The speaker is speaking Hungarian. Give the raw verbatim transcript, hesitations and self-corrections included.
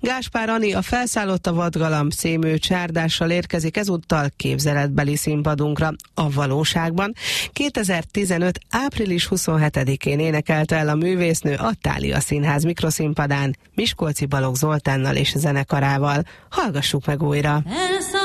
Gáspár Ani, a Felszállott a vadgalamb című csárdással érkezik ezúttal képzeletbeli színpadunkra a valóságban. kétezer-tizenöt. április huszonhetedikén énekelte el a művésznő a Thália Színház mikroszínpadán Miskolci Balogh Zoltánnal és zenekarával. Hallgassuk meg újra!